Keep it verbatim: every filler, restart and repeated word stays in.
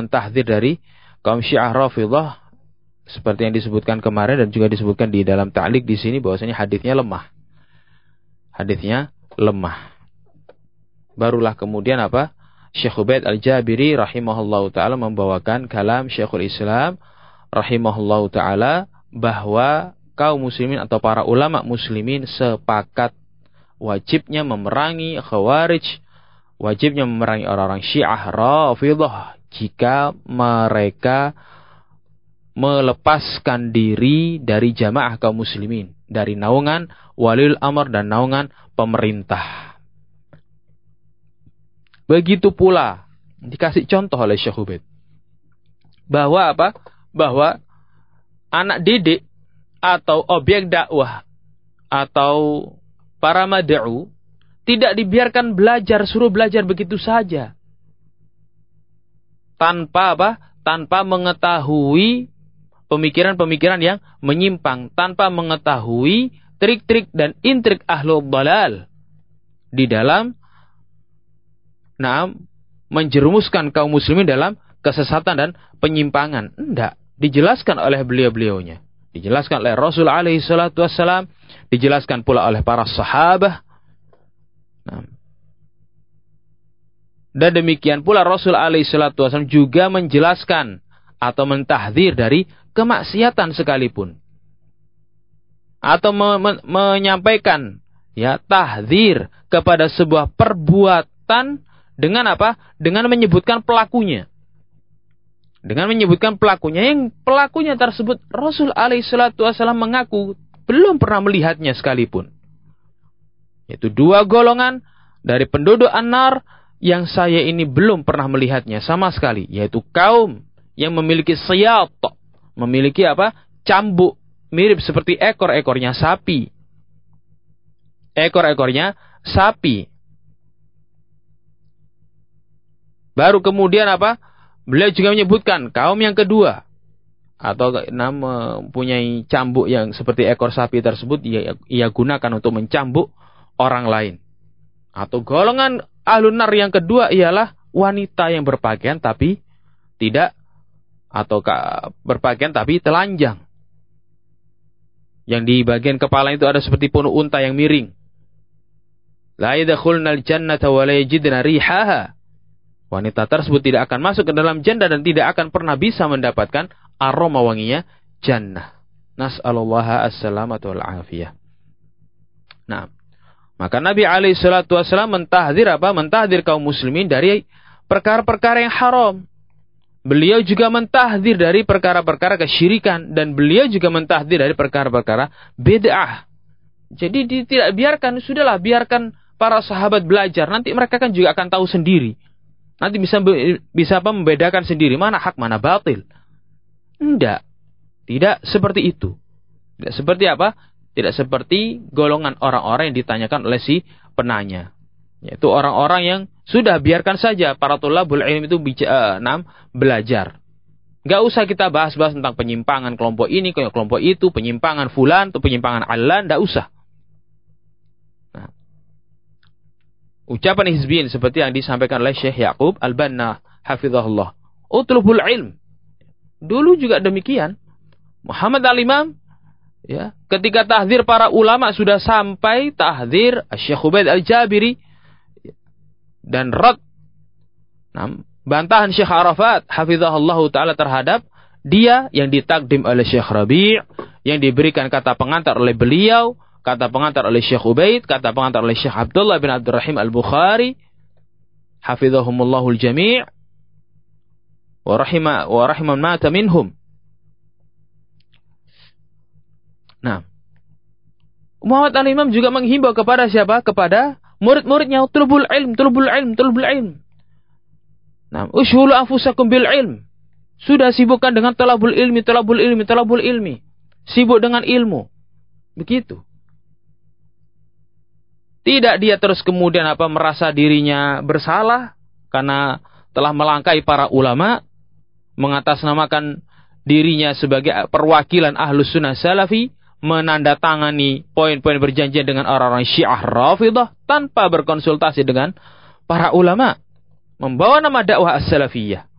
mentahdzir dari kaum Syiah Rafidhah seperti yang disebutkan kemarin dan juga disebutkan di dalam ta'liq di sini bahwasanya hadisnya lemah. Hadisnya lemah. Barulah kemudian apa? Syekh Ubaid Al-Jabiri rahimahullahu taala membawakan kalam Syekhul Islam rahimahullahu taala bahwa kaum muslimin atau para ulama muslimin sepakat wajibnya memerangi Khawarij, wajibnya memerangi orang-orang Syiah Rafidhah jika mereka melepaskan diri dari jamaah kaum muslimin, dari naungan waliul amr dan naungan pemerintah. Begitu pula dikasih contoh oleh Syekh Ubaid bahwa apa? Bahwa anak didik atau objek dakwah atau para mad'u tidak dibiarkan belajar, suruh belajar begitu saja tanpa apa? Tanpa mengetahui pemikiran-pemikiran yang menyimpang, tanpa mengetahui trik-trik dan intrik ahlul dhalal di dalam nah, menjerumuskan kaum muslimin dalam kesesatan dan penyimpangan. Tidak, dijelaskan oleh beliau-beliaunya. Dijelaskan oleh Rasul alaihi salatu wassalam, dijelaskan pula oleh para sahabat. Nah, dan demikian pula Rasul alaihi salatu wassalam juga menjelaskan atau mentahdzir dari kemaksiatan sekalipun. Atau me- me- menyampaikan ya tahdzir kepada sebuah perbuatan dengan apa? Dengan menyebutkan pelakunya. Dengan menyebutkan pelakunya yang pelakunya tersebut Rasul alaihi salatu wasallam mengaku belum pernah melihatnya sekalipun. Yaitu dua golongan dari penduduk An-Nar yang saya ini belum pernah melihatnya sama sekali, yaitu kaum yang memiliki siyat, memiliki apa? Cambuk mirip seperti ekor-ekornya sapi. Ekor-ekornya sapi. Baru kemudian apa? Beliau juga menyebutkan kaum yang kedua atau nama mempunyai cambuk yang seperti ekor sapi tersebut ia, ia gunakan untuk mencambuk orang lain. Atau golongan ahlun nar yang kedua ialah wanita yang berpakaian tapi tidak atau berpakaian tapi telanjang. Yang di bagian kepala itu ada seperti punuk unta yang miring. La yadkhulnal jannata wa la yajidna rihaha. Wanita tersebut tidak akan masuk ke dalam jannah dan tidak akan pernah bisa mendapatkan aroma wanginya jannah. Nas'alullaha as-salamata wal afiyah. Nah, maka Nabi alaihi salatu wasallam mentahdzir apa? Mentahdzir kaum muslimin dari perkara-perkara yang haram. Beliau juga mentahdzir dari perkara-perkara kesyirikan dan beliau juga mentahdzir dari perkara-perkara bid'ah. Jadi di, tidak biarkan, sudahlah biarkan para sahabat belajar. Nanti mereka kan juga akan tahu sendiri. Nanti bisa bisa apa membedakan sendiri mana hak mana batil. Tidak. Tidak seperti itu. Tidak seperti apa? Tidak seperti golongan orang-orang yang ditanyakan oleh si penanya. Yaitu orang-orang yang sudah biarkan saja para tulabul ilm itu bicara, uh, belajar. Gak usah kita bahas-bahas tentang penyimpangan kelompok ini, kelompok itu, penyimpangan fulan, atau penyimpangan alan, gak usah. Nah, ucapan hizbiyin seperti yang disampaikan oleh Syekh Yaqub Al-Banna hafizahullah. Utlubul ilm. Dulu juga demikian. Muhammad Al-Imam ya, ketika tahdzir para ulama sudah sampai tahdzir Syekh Ubaid Al-Jabiri dan rad nah, bantahan Syekh Arafat hafizahullah taala terhadap dia yang ditakdim oleh Syekh Rabi', yang diberikan kata pengantar oleh beliau, kata pengantar oleh Syekh Ubaid, kata pengantar oleh Syekh Abdullah bin Abdurrahim Al-Bukhari hafizahumullahu al-jami' wa rahima wa rahiman mata minhum. Nah, Muhammad Al-Imam juga menghimbau kepada siapa? Kepada murid-muridnya, tulubul ilm, tulubul ilm, tulubul ilm. Nah, ushulu anfusakum bil ilm. Sudah sibukkan dengan talabul ilmi, talabul ilmi, talabul ilmi. Sibuk dengan ilmu. Begitu. Tidak dia terus kemudian apa merasa dirinya bersalah karena telah melangkai para ulama, mengatasnamakan dirinya sebagai perwakilan Ahlus Sunnah Salafi, menandatangani poin-poin perjanjian dengan orang-orang Syiah Rafidhah tanpa berkonsultasi dengan para ulama, membawa nama dakwah as-salafiyah.